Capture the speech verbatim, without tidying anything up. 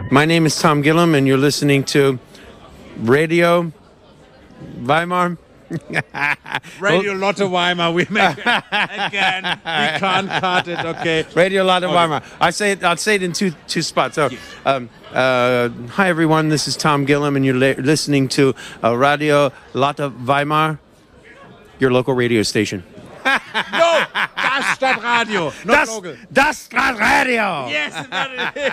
My name is Tom Gillum, and you're listening to Radio Weimar. Radio Lotte Weimar. We make it again. We can't cut it. Okay. Radio Lotte okay. Weimar. I say it. I'll say it in two two spots. So, um, uh, hi everyone. This is Tom Gillum, and you're li- listening to uh, Radio Lotte Weimar, your local radio station. No, das Stadtradio. Not das, local. Das Stadtradio. Yes. That is